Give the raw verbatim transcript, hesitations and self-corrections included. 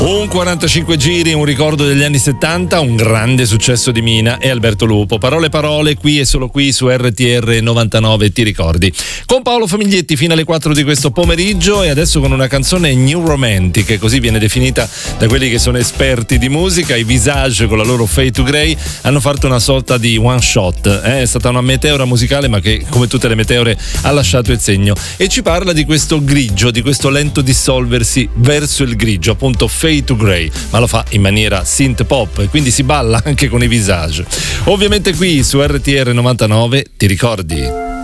Un quarantacinque giri, un ricordo degli anni settanta, un grande successo di Mina e Alberto Lupo. Parole parole, qui e solo qui su R T R novantanove, ti ricordi? Con Paolo Famiglietti fino alle quattro di questo pomeriggio, e adesso con una canzone New Romantic, così viene definita da quelli che sono esperti di musica. I Visage con la loro Fade to Grey hanno fatto una sorta di one shot, eh? È stata una meteora musicale, ma che come tutte le meteore ha lasciato il segno, e ci parla di questo grigio, di questo lento dissolversi verso il grigio, appunto Fade to Grey, ma lo fa in maniera synth pop e quindi si balla anche con i Visage. Ovviamente qui su R T R novantanove, ti ricordi?